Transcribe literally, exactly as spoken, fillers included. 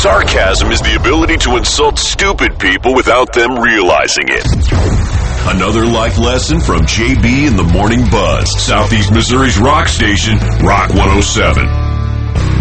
Sarcasm is the ability to insult stupid people without them realizing it. Another life lesson from J B and the Morning Buzz, Southeast Missouri's rock station, Rock one oh seven.